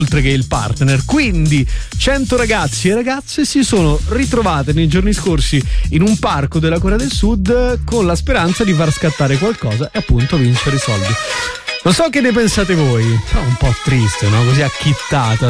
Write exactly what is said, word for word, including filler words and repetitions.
oltre che il partner. Quindi cento ragazzi e ragazze si sono ritrovate nei giorni scorsi in un parco della Corea del Sud con la speranza di far scattare qualcosa e appunto vincere i soldi. Non so che ne pensate voi, però un po' triste, no? Così acchittata